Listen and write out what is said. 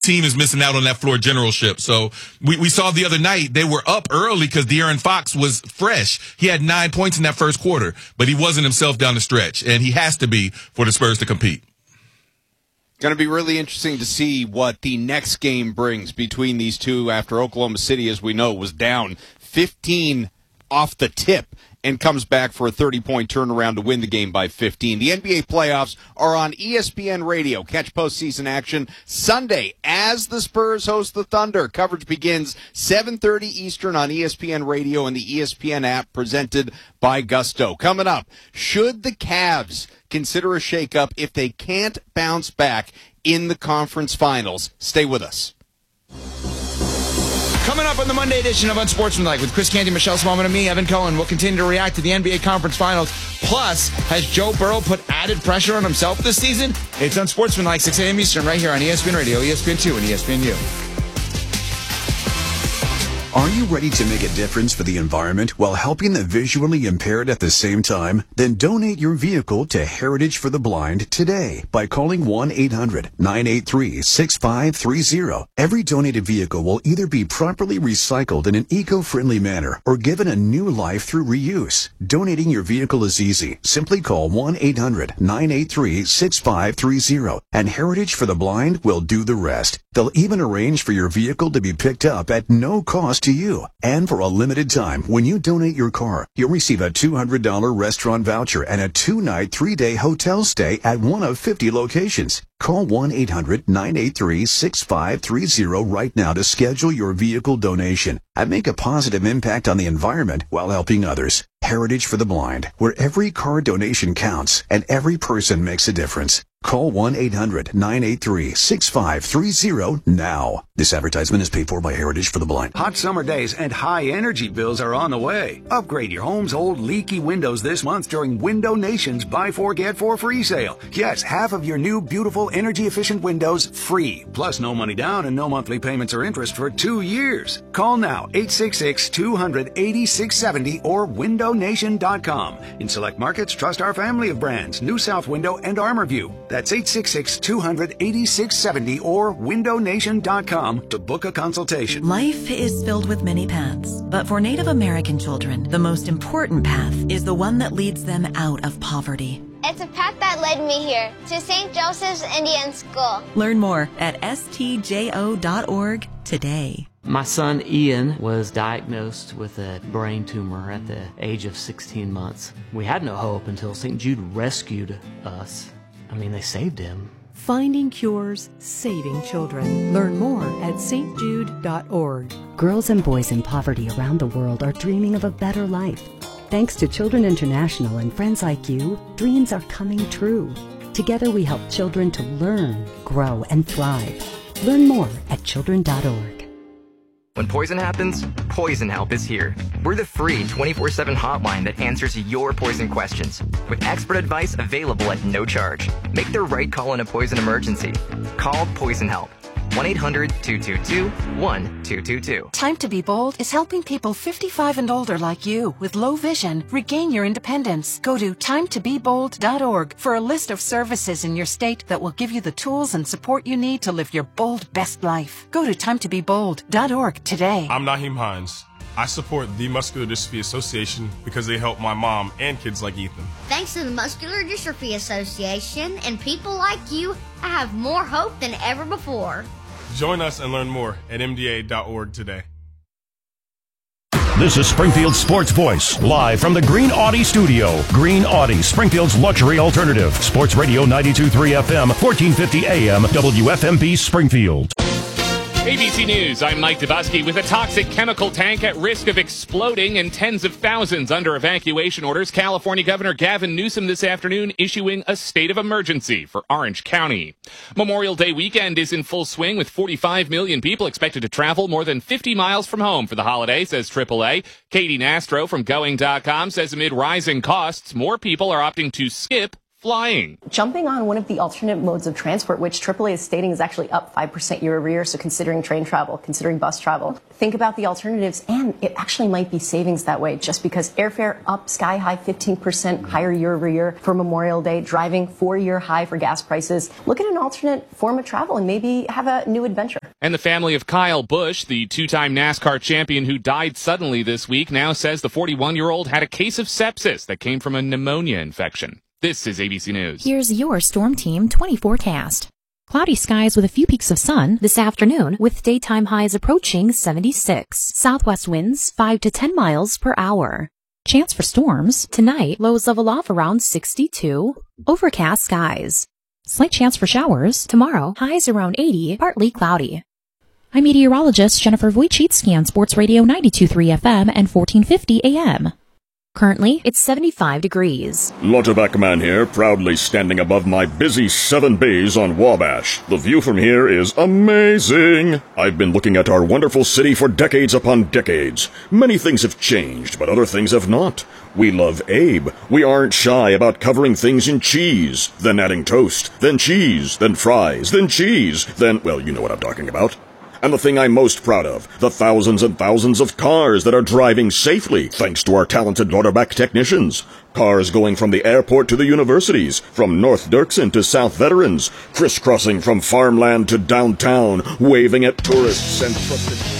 team is missing out on that floor generalship. So we saw the other night they were up early because De'Aaron Fox was fresh. He had 9 points in that first quarter, but he wasn't himself down the stretch, and he has to be for the Spurs to compete. Going to be really interesting to see what the next game brings between these two after Oklahoma City, as we know, was down 15 off the tip and comes back for a 30-point turnaround to win the game by 15. The NBA playoffs are on ESPN Radio. Catch postseason action Sunday as the Spurs host the Thunder. Coverage begins 7:30 Eastern on ESPN Radio and the ESPN app, presented by Gusto. Coming up, should the Cavs consider a shakeup if they can't bounce back in the conference finals? Stay with us. Coming up on the Monday edition of Unsportsmanlike with Chris Canty, Michelle Smallman, and me, Evan Cohen, we'll continue to react to the NBA Conference Finals. Plus, has Joe Burrow put added pressure on himself this season? It's Unsportsmanlike, 6 a.m. Eastern, right here on ESPN Radio, ESPN2, and ESPNU. Are you ready to make a difference for the environment while helping the visually impaired at the same time? Then donate your vehicle to Heritage for the Blind today by calling 1-800-983-6530. Every donated vehicle will either be properly recycled in an eco-friendly manner or given a new life through reuse. Donating your vehicle is easy. Simply call 1-800-983-6530 and Heritage for the Blind will do the rest. They'll even arrange for your vehicle to be picked up at no cost to you. And for a limited time, when you donate your car, you'll receive a $200 restaurant voucher and a 2-night, 3-day hotel stay at one of 50 locations. Call 1-800-983-6530 right now to schedule your vehicle donation and make a positive impact on the environment while helping others. Heritage for the Blind, where every car donation counts and every person makes a difference. Call 1-800-983-6530 now. This advertisement is paid for by Heritage for the Blind. Hot summer days and high energy bills are on the way. Upgrade your home's old leaky windows this month during Window Nation's Buy 4 Get 4 free sale. Yes, half of your new beautiful energy efficient windows free. Plus no money down and no monthly payments or interest for 2 years. Call now 866-200-8670 or windownation.com. In select markets, trust our family of brands, New South Window and ArmorView. That's 866-200-8670 or windownation.com to book a consultation. Life is filled with many paths, but for Native American children, the most important path is the one that leads them out of poverty. It's a path that led me here to St. Joseph's Indian School. Learn more at stjo.org today. My son Ian was diagnosed with a brain tumor at the age of 16 months. We had no hope until St. Jude rescued us. I mean, they saved him. Finding cures, saving children. Learn more at stjude.org. Girls and boys in poverty around the world are dreaming of a better life. Thanks to Children International and friends like you, dreams are coming true. Together we help children to learn, grow, and thrive. Learn more at children.org. When poison happens, Poison Help is here. We're the free 24/7 hotline that answers your poison questions, with expert advice available at no charge. Make the right call in a poison emergency. Call Poison Help. 1-800-222-1222. Time to Be Bold is helping people 55 and older like you with low vision regain your independence. Go to timetobebold.org for a list of services in your state that will give you the tools and support you need to live your bold best life. Go to timetobebold.org today. I'm Naheem Hines. I support the Muscular Dystrophy Association because they help my mom and kids like Ethan. Thanks to the Muscular Dystrophy Association and people like you, I have more hope than ever before. Join us and learn more at mda.org today. This is Springfield's Sports Voice, live from the Green Audi studio. Green Audi, Springfield's luxury alternative. Sports Radio 92.3 FM, 1450 AM, WFMB Springfield. ABC News, I'm Mike Dubusky. With a toxic chemical tank at risk of exploding and tens of thousands under evacuation orders, California Governor Gavin Newsom this afternoon issuing a state of emergency for Orange County. Memorial Day weekend is in full swing with 45 million people expected to travel more than 50 miles from home for the holiday, says AAA. Katie Nastro from Going.com says amid rising costs, more people are opting to skip flying. Jumping on one of the alternate modes of transport, which AAA is stating is actually up 5% year over year, so considering train travel, considering bus travel. Think about the alternatives, and it actually might be savings that way, just because airfare up sky high 15% higher year over year for Memorial Day, driving 4-year high for gas prices. Look at an alternate form of travel and maybe have a new adventure. And the family of Kyle Busch, the two-time NASCAR champion who died suddenly this week, now says the 41-year-old had a case of sepsis that came from a pneumonia infection. This is ABC News. Here's your Storm Team 20 forecast. Cloudy skies with a few peaks of sun this afternoon, with daytime highs approaching 76. Southwest winds 5 to 10 miles per hour. Chance for storms tonight, lows level off around 62. Overcast skies. Slight chance for showers tomorrow, highs around 80, partly cloudy. I'm meteorologist Jennifer Wojcicki on Sports Radio 92.3 FM and 1450 AM. Currently, it's 75 degrees. Lauterbach Man here, proudly standing above my busy 7 bays on Wabash. The view from here is amazing. I've been looking at our wonderful city for decades upon decades. Many things have changed, but other things have not. We love Abe. We aren't shy about covering things in cheese, then adding toast, then cheese, then fries, then cheese, then, well, you know what I'm talking about. And the thing I'm most proud of, the thousands and thousands of cars that are driving safely thanks to our talented Lauterbach technicians. Cars going from the airport to the universities, from North Dirksen to South Veterans, crisscrossing from farmland to downtown, waving at tourists and trusted...